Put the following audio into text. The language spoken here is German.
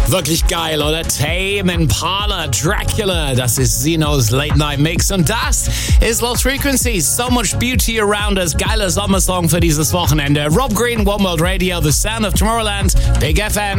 Wirklich geil, oder? Tame Impala, Dracula, das ist Zeno's Late Night Mix und das ist Lost Frequencies. So much beauty around us. Geiler Sommersong für dieses Wochenende. Rob Green, One World Radio, The Sound of Tomorrowland, Big FM.